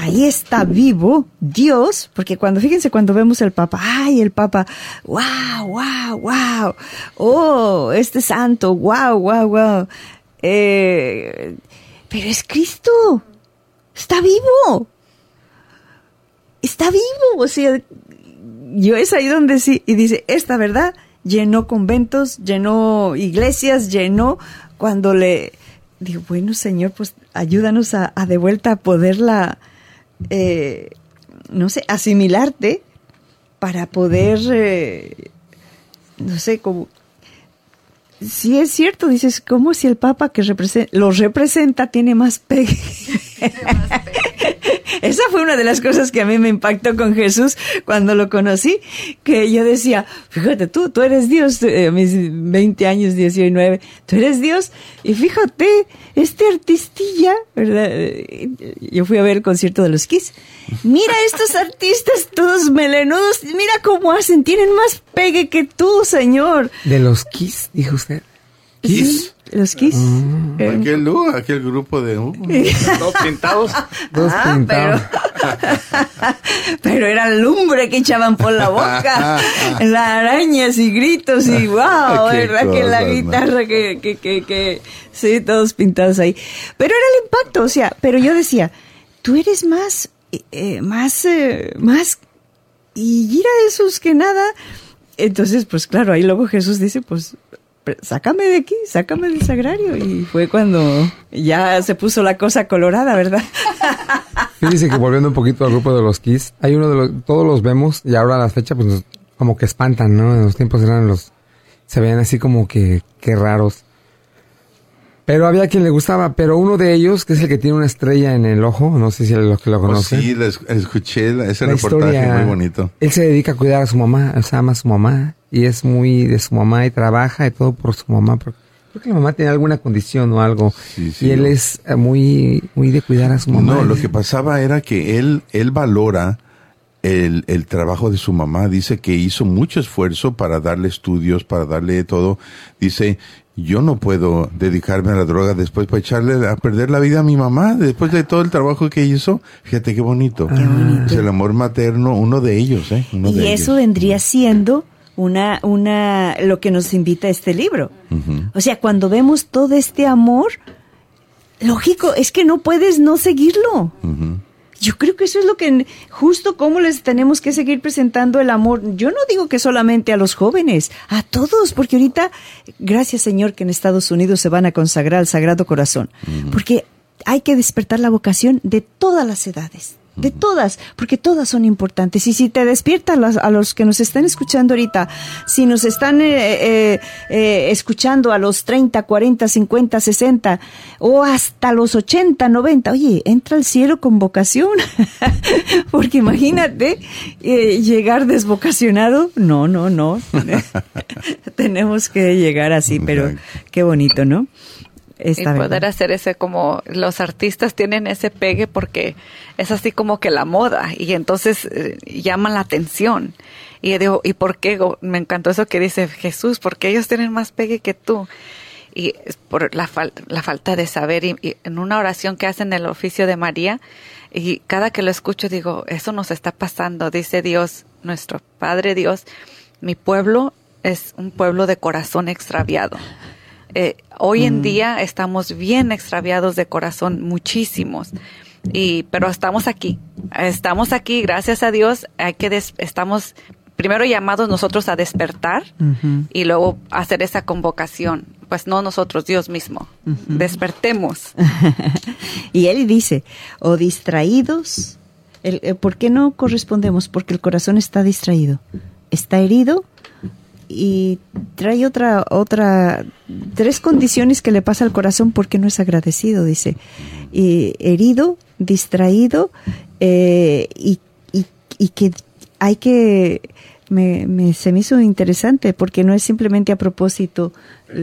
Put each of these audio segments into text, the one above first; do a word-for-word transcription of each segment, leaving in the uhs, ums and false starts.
ahí está vivo Dios, porque cuando, fíjense, cuando vemos el Papa, ay, el Papa, wow, wow, wow, oh, este santo, wow, wow, wow, eh, pero es Cristo, está vivo, está vivo, o sea, yo es ahí donde sí, y dice, esta verdad llenó conventos, llenó iglesias, llenó, cuando le, digo, bueno, Señor, pues ayúdanos a, a de vuelta a poderla, eh, no sé, asimilarte para poder, eh, no sé, como, sí es cierto, dices, como si el Papa que representa, los representa tiene más pegue. Esa fue una de las cosas que a mí me impactó con Jesús cuando lo conocí, que yo decía, fíjate tú, tú eres Dios, eh, a mis veinte años, diecinueve, tú eres Dios, y fíjate, este artistilla, ¿verdad? Yo fui a ver el concierto de los Kiss, mira estos artistas todos melenudos, mira cómo hacen, tienen más pegue que tú, Señor. ¿De los Kiss, dijo usted? ¿Kiss? Sí, los Kiss. Mm. Eh, aquel, uh, aquel grupo de... Uh, dos pintados. Dos ah, pintados. Pero, pero era lumbre que echaban por la boca. Las arañas y gritos y wow, ¿verdad? Cosa, que la guitarra, ¿no? que, que, que, que... Sí, todos pintados ahí. Pero era el impacto, o sea, pero yo decía, tú eres más, eh, más, eh, más... Y ir a esos que nada... Entonces, pues claro, ahí luego Jesús dice, pues... sácame de aquí, sácame del sagrario. Y fue cuando ya se puso la cosa colorada, ¿verdad? Fíjese que volviendo un poquito al grupo de los Kiss, hay uno de los, todos los vemos, y ahora a la fecha, pues nos, como que espantan, ¿no? En los tiempos eran los, se veían así como que, que raros. Pero había quien le gustaba, pero uno de ellos, que es el que tiene una estrella en el ojo, no sé si los que lo conocen. Oh, sí, la escuché ese la reportaje, historia, muy bonito. Él se dedica a cuidar a su mamá, o sea, ama a su mamá, y es muy de su mamá, y trabaja y todo por su mamá. Creo que la mamá tiene alguna condición o algo, sí, sí, y él no. es muy, muy de cuidar a su mamá. No, lo que pasaba era que él, él valora el, el trabajo de su mamá. Dice que hizo mucho esfuerzo para darle estudios, para darle todo. Dice... yo no puedo dedicarme a la droga después para echarle a perder la vida a mi mamá después de todo el trabajo que hizo. Fíjate qué bonito. Qué bonito. Es el amor materno, uno de ellos, ¿eh? Uno y de eso ellos. vendría siendo una, una, lo que nos invita a este libro. Uh-huh. O sea, cuando vemos todo este amor, lógico, es que no puedes no seguirlo. Uh-huh. Yo creo que eso es lo que, justo como les tenemos que seguir presentando el amor. Yo no digo que solamente a los jóvenes, a todos, porque ahorita, gracias Señor que en Estados Unidos se van a consagrar al Sagrado Corazón, uh-huh. porque hay que despertar la vocación de todas las edades. De todas, porque todas son importantes. Y si te despiertas a los que nos están escuchando ahorita, si nos están eh, eh, eh, escuchando a los treinta, cuarenta, cincuenta, sesenta o hasta los ochenta, noventa, oye, entra al cielo con vocación. Porque imagínate eh, llegar desvocacionado. No, no, no. Tenemos que llegar así, pero qué bonito, ¿no? Esta y poder verdad. hacer ese, como los artistas tienen ese pegue porque es así como que la moda y entonces eh, llaman la atención. Y digo, ¿y por qué? Me encantó eso que dice Jesús, porque ellos tienen más pegue que tú. Y es por la, fal- la falta de saber. Y, y en una oración que hacen en el oficio de María, y cada que lo escucho digo, eso nos está pasando. Dice Dios, nuestro Padre Dios, mi pueblo es un pueblo de corazón extraviado. Eh, hoy en mm. día estamos bien extraviados de corazón, muchísimos, y pero estamos aquí, estamos aquí, gracias a Dios. Hay que des- estamos primero llamados nosotros a despertar uh-huh. y luego hacer esa convocación. Pues no nosotros, Dios mismo. Uh-huh. Despertemos. Y él dice, o distraídos, el, eh, ¿por qué no correspondemos? Porque el corazón está distraído, está herido. Y trae otra, otra, tres condiciones que le pasa al corazón porque no es agradecido, dice. Y herido, distraído, eh, y, y, y que hay que, me, me, se me hizo interesante porque no es simplemente a propósito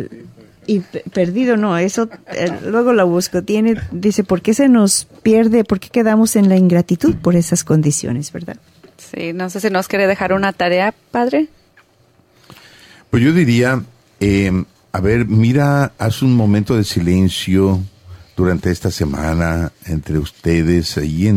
y p- perdido, no, eso eh, luego la busco, tiene, dice, ¿por qué se nos pierde, por qué quedamos en la ingratitud por esas condiciones, verdad? Sí, no sé si nos quiere dejar una tarea, padre. Pues yo diría, eh, a ver, mira, haz un momento de silencio durante esta semana entre ustedes, ahí en